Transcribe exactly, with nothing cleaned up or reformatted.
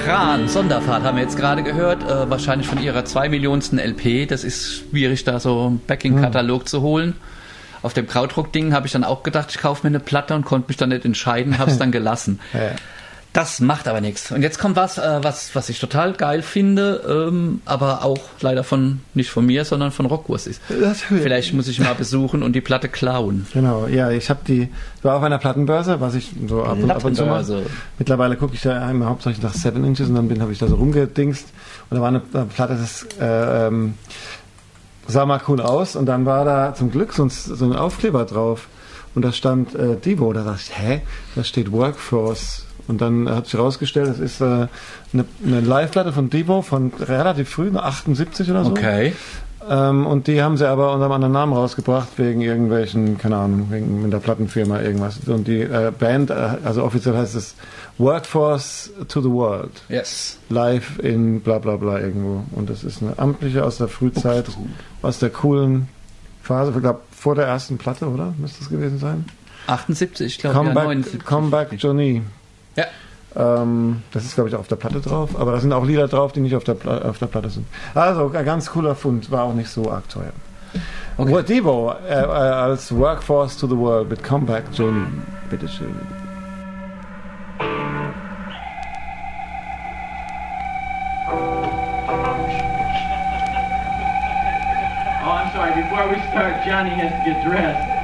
Tran, Sonderfahrt haben wir jetzt gerade gehört, äh, wahrscheinlich von ihrer zwei Millionsten L P. Das ist schwierig, da so einen Backing-Katalog hm. zu holen. Auf dem Krautrock-Ding habe ich dann auch gedacht, ich kaufe mir eine Platte und konnte mich dann nicht entscheiden, habe es dann gelassen. Ja. Das macht aber nichts. Und jetzt kommt was, äh, was, was ich total geil finde, ähm, aber auch leider von nicht von mir, sondern von Rockwurst ist. Vielleicht muss ich mal besuchen und die Platte klauen. Genau, ja, ich habe die, war auf einer Plattenbörse, was ich so ab und, ab und zu mache. Mittlerweile gucke ich da einmal hauptsächlich nach Seven Inches und dann bin habe ich da so rumgedingst und da war eine, eine Platte, das äh, ähm, sah mal cool aus und dann war da zum Glück so ein, so ein Aufkleber drauf und da stand äh, Devo, da dachte ich, hä, da steht Workforce. Und dann hat sich herausgestellt, das ist äh, eine, eine Live-Platte von Devo von relativ früh, achtundsiebzig oder so. Okay. Ähm, und die haben sie aber unter einem anderen Namen rausgebracht, wegen irgendwelchen, keine Ahnung, wegen mit der Plattenfirma irgendwas. Und die äh, Band, äh, also offiziell heißt es Workforce to the World. Yes. Live in bla bla bla irgendwo. Und das ist eine amtliche aus der Frühzeit, aus der coolen Phase, ich glaube vor der ersten Platte, oder? Müsste es gewesen sein? achtundsiebzig, ich glaube, Come, ja, back, neunundsiebzig. Come Back Johnny. Ja. Ähm, das ist, glaube ich, auch auf der Platte drauf, aber da sind auch Lieder drauf, die nicht auf der, Pla- auf der Platte sind. Also, ein ganz cooler Fund, war auch nicht so arg teuer. Okay. Devo äh, äh, als Workforce to the World mit Come Back Johnny. Bitteschön. Oh, I'm sorry, before we start, Johnny has to get dressed.